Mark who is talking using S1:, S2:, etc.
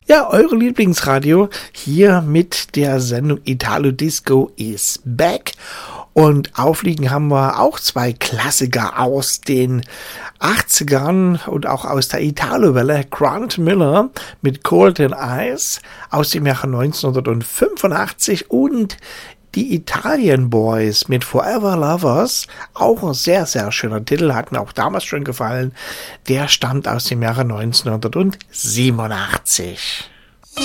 S1: Ja, eure Lieblingsradio hier mit der Sendung Italo Disco is back. Und aufliegen haben wir auch zwei Klassiker aus den 80ern und auch aus der Italo-Welle. Grant Miller mit Golden Eyes aus dem Jahre 1985 und die Italian Boys mit Forever Lovers, auch ein sehr, sehr schöner Titel, hat mir auch damals schon gefallen. Der stammt aus dem Jahre 1987.